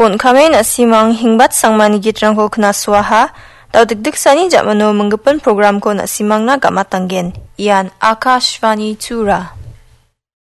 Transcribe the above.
pun kami nasimang hingbat sangmani gitrangko kena suaha, daw dikdik sani jamano menggepen program ko nasimang na gamatanggen. Ian Akashvani Tura.